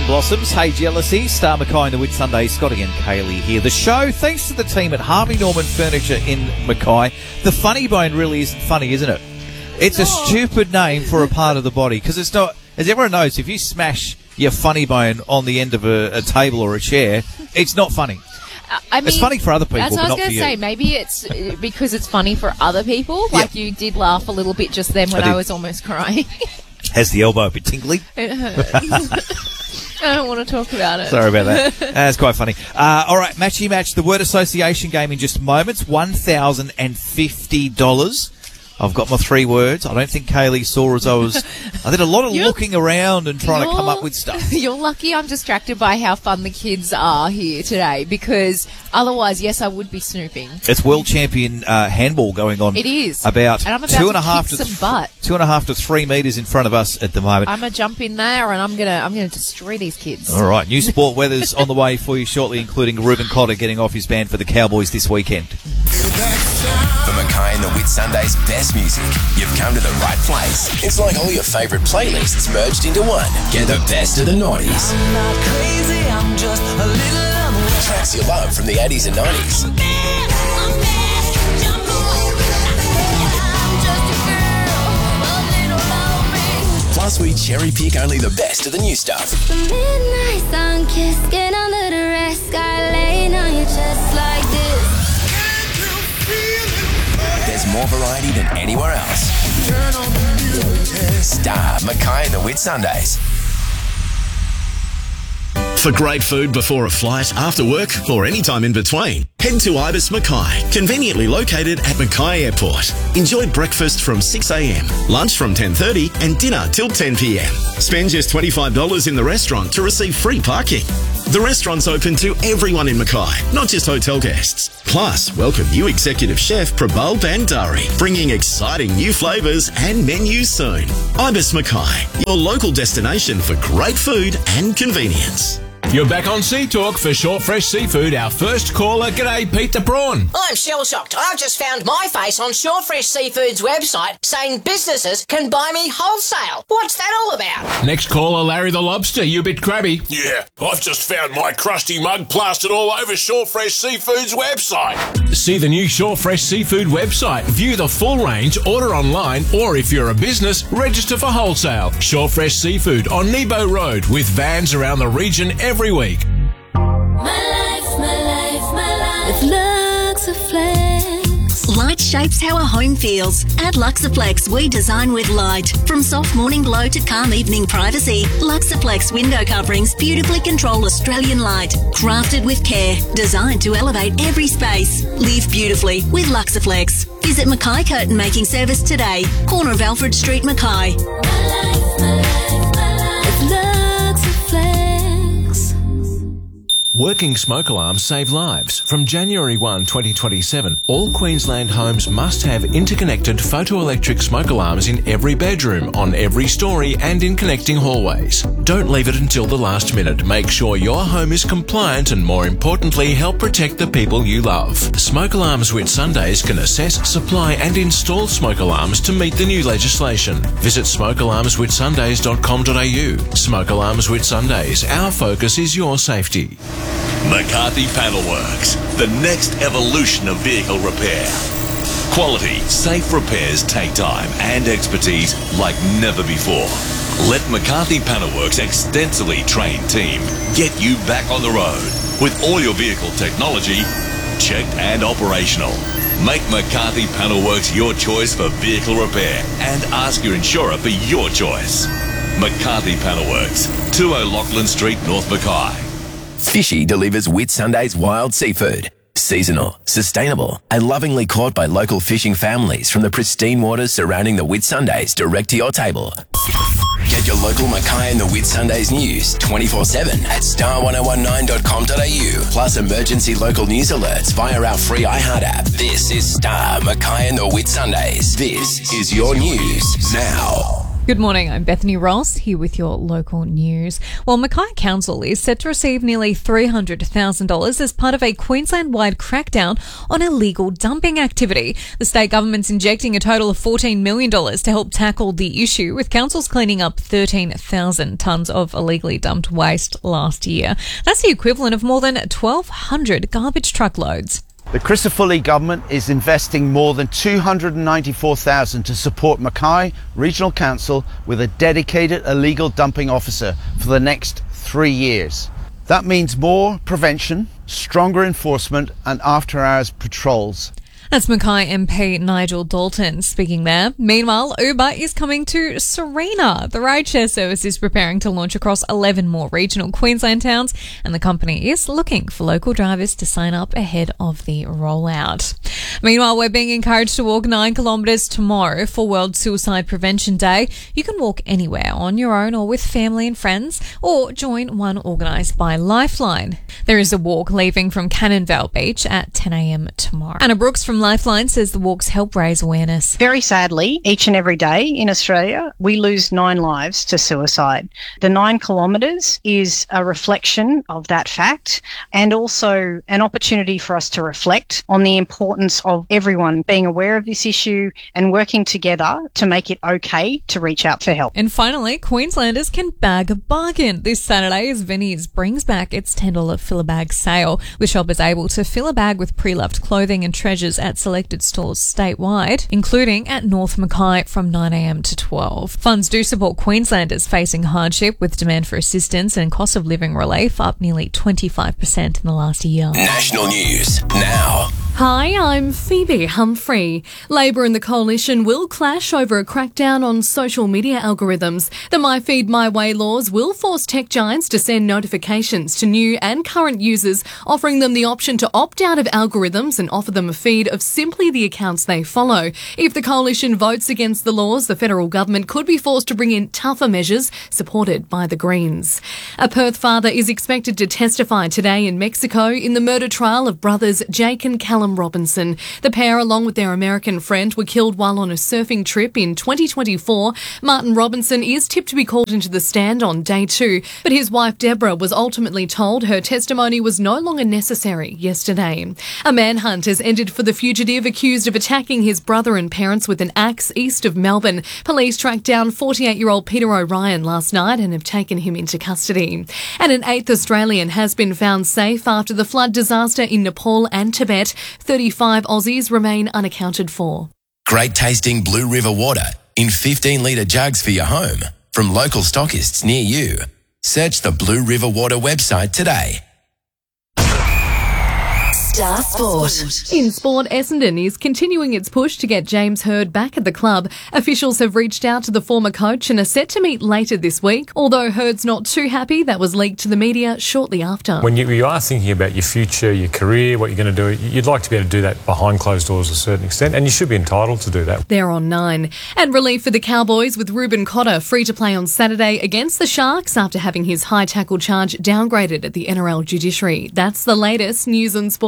Blossoms, Hey Jealousy, Star Mackay and the Whitsunday, Scotty and Kaylee here. The show, thanks to the team at Harvey Norman Furniture in Mackay. The funny bone really isn't funny, isn't it? It's a stupid name for a part of the body, because it's not, as everyone knows, if you smash your funny bone on the end of a table or a chair, it's not funny. I mean, it's funny for other people, that's but what not I was for you. going to say. Maybe it's because it's funny for other people. Like you did laugh a little bit just then when I was almost crying. Has the elbow a bit tingly? It hurts. I don't want to talk about it. Sorry about that. That's quite funny. All right, Matchy Match, the word association game in just moments. $1,050. I've got my 3 words. I don't think Kaylee saw as I did a lot of looking around and trying to come up with stuff. You're lucky I'm distracted by how fun the kids are here today, because otherwise, yes, I would be snooping. It's world champion handball going on. It is. And I'm about 2.5 to 3 metres in front of us at the moment. I'm going to jump in there and I'm gonna destroy these kids. All right, new sport weather's on the way for you shortly, including Reuben Cotter getting off his band for the Cowboys this weekend. For Mackay and the Whitsunday's best music, you've come to the right place. It's like all your favourite playlists merged into one. Get the best of the 90s. I'm not crazy, I'm just a little unaware. Tracks you love from the 80s and 90s. Plus, we cherry pick only the best of the new stuff. The midnight sun kiss, get under the rest, sky laying on your chest like this. There's more variety than anywhere else. Star Mackay and the Whitsundays. For great food before a flight, after work, or any time in between, head to Ibis Mackay, conveniently located at Mackay Airport. Enjoy breakfast from 6 a.m, lunch from 10:30 and dinner till 10 p.m. Spend just $25 in the restaurant to receive free parking. The restaurant's open to everyone in Mackay, not just hotel guests. Plus, welcome new executive chef Prabal Bandari, bringing exciting new flavours and menus soon. Ibis Mackay, your local destination for great food and convenience. You're back on Sea Talk for Short Fresh Seafood. Our first caller, g'day, Pete the Prawn. I'm shell-shocked. I've just found my face on Short Fresh Seafood's website saying businesses can buy me wholesale. What's that all about? Next caller, Larry the Lobster. You a bit crabby. Yeah, I've just found my crusty mug plastered all over Short Fresh Seafood's website. See the new Short Fresh Seafood website. View the full range, order online, or if you're a business, register for wholesale. Short Fresh Seafood on Nebo Road, with vans around the region every week. My life, with Luxaflex. Light shapes how a home feels. At Luxaflex, we design with light. From soft morning glow to calm evening privacy, Luxaflex window coverings beautifully control Australian light. Crafted with care, designed to elevate every space. Live beautifully with Luxaflex. Visit Mackay Curtain Making Service today, corner of Alfred Street, Mackay. My life, with Luxaflex. Working smoke alarms save lives. From January 1, 2027, all Queensland homes must have interconnected photoelectric smoke alarms in every bedroom, on every story and in connecting hallways. Don't leave it until the last minute. Make sure your home is compliant and, more importantly, help protect the people you love. Smoke Alarms Whitsundays can assess, supply and install smoke alarms to meet the new legislation. Visit smokealarmswhitsundays.com.au. Smoke Alarms Whitsundays. Our focus is your safety. McCarthy Panelworks, the next evolution of vehicle repair. Quality, safe repairs take time and expertise like never before. Let McCarthy Panelworks' extensively trained team get you back on the road with all your vehicle technology checked and operational. Make McCarthy Panelworks your choice for vehicle repair and ask your insurer for your choice. McCarthy Panelworks, 2 O'Loughlin Street, North Mackay. Fishy delivers Whitsunday's wild seafood. Seasonal, sustainable, and lovingly caught by local fishing families from the pristine waters surrounding the Whitsundays direct to your table. Get your local Mackay and the Whitsundays news 24/7 at star1019.com.au, plus emergency local news alerts via our free iHeart app. This is Star Mackay and the Whitsundays. This is your news now. Good morning, I'm Bethany Ross, here with your local news. Well, Mackay Council is set to receive nearly $300,000 as part of a Queensland-wide crackdown on illegal dumping activity. The state government's injecting a total of $14 million to help tackle the issue, with councils cleaning up 13,000 tonnes of illegally dumped waste last year. That's the equivalent of more than 1,200 garbage truckloads. The Crisafulli government is investing more than $294,000 to support Mackay Regional Council with a dedicated illegal dumping officer for the next 3 years. That means more prevention, stronger enforcement and after-hours patrols. That's Mackay MP Nigel Dalton speaking there. Meanwhile, Uber is coming to Serena. The rideshare service is preparing to launch across 11 more regional Queensland towns, and the company is looking for local drivers to sign up ahead of the rollout. Meanwhile, we're being encouraged to walk 9 kilometres tomorrow for World Suicide Prevention Day. You can walk anywhere on your own or with family and friends, or join one organised by Lifeline. There is a walk leaving from Cannonvale Beach at 10 a.m. tomorrow. Anna Brooks from Lifeline says the walks help raise awareness. Very sadly, each and every day in Australia, we lose 9 lives to suicide. The 9 kilometres is a reflection of that fact, and also an opportunity for us to reflect on the importance of everyone being aware of this issue and working together to make it okay to reach out for help. And finally, Queenslanders can bag a bargain. This Saturday as Vinnie's brings back its $10 fill-a-bag sale, with shoppers able to fill a bag with pre-loved clothing and treasures at selected stores statewide, including at North Mackay from 9 a.m. to 12. Funds do support Queenslanders facing hardship, with demand for assistance and cost of living relief up nearly 25% in the last year. National news now. Hi, I'm Phoebe Humphrey. Labor and the Coalition will clash over a crackdown on social media algorithms. The My Feed My Way laws will force tech giants to send notifications to new and current users, offering them the option to opt out of algorithms and offer them a feed of simply the accounts they follow. If the Coalition votes against the laws, the federal government could be forced to bring in tougher measures supported by the Greens. A Perth father is expected to testify today in Mexico in the murder trial of brothers Jake and Callum Robinson. The pair, along with their American friend, were killed while on a surfing trip in 2024. Martin Robinson is tipped to be called into the stand on day 2, but his wife Deborah was ultimately told her testimony was no longer necessary yesterday. A manhunt has ended for the fugitive accused of attacking his brother and parents with an axe east of Melbourne. Police tracked down 48-year-old Peter O'Ryan last night and have taken him into custody. And an 8th Australian has been found safe after the flood disaster in Nepal and Tibet. 35 Aussies remain unaccounted for. Great tasting Blue River water in 15-litre jugs for your home from local stockists near you. Search the Blue River Water website today. Star Sport. In sport, Essendon is continuing its push to get James Hird back at the club. Officials have reached out to the former coach and are set to meet later this week, although Hird's not too happy. That was leaked to the media shortly after. When you are thinking about your future, your career, what you're going to do, you'd like to be able to do that behind closed doors to a certain extent, and you should be entitled to do that. They're on 9. And relief for the Cowboys, with Ruben Cotter free to play on Saturday against the Sharks after having his high tackle charge downgraded at the NRL judiciary. That's the latest news and sport.